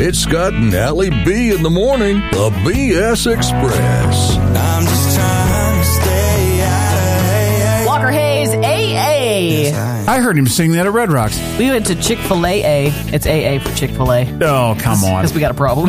It's Scott and Allie B in the morning. The BS Express. I'm just trying to stay out of Walker Hayes, AA. I heard him sing that at Red Rocks. We went to Chick-fil-A. It's AA for Chick-fil-A. Oh, come on. Because we got a problem.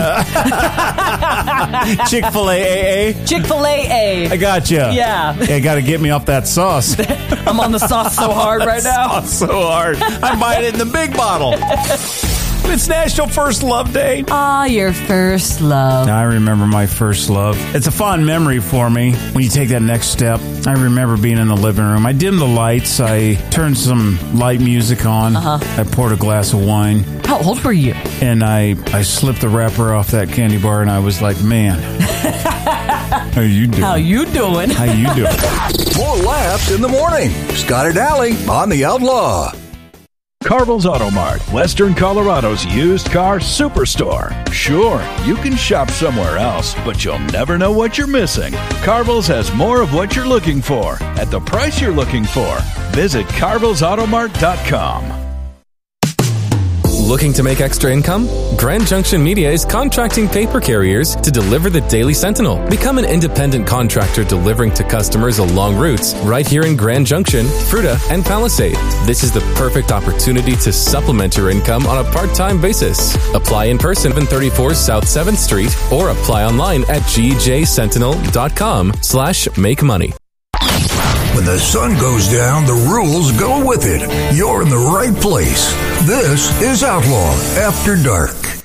Chick-fil-A AA? Chick-fil-A. I got you. Yeah. Yeah, got to get me off that sauce. I'm on the sauce so hard right now. Sauce so hard. I'm buying it in the big bottle. It's National First Love Day. Ah, your first love. I remember my first love. It's a fond memory for me when you take that next step. I remember being in the living room. I dimmed the lights. I turned some light music on. I poured a glass of wine. How old were you? And I slipped the wrapper off that candy bar, and I was like, man, how you doing? How you doing? How you doing? More laughs in the morning. Scott and Allie on The Outlaw. Carville's Auto Mart, Western Colorado's used car superstore. Sure, you can shop somewhere else, but you'll never know what you're missing. Carville's has more of what you're looking for at the price you're looking for. Visit carvillesautomart.com. Looking to make extra income? Grand Junction Media is contracting paper carriers to deliver the Daily Sentinel. Become an independent contractor delivering to customers along routes right here in Grand Junction, Fruita, and Palisade. This is the perfect opportunity to supplement your income on a part-time basis. Apply in person 734 South 7th Street or apply online at gjsentinel.com/make money. When the sun goes down, the rules go with it. You're in the right place. This is Outlaw After Dark.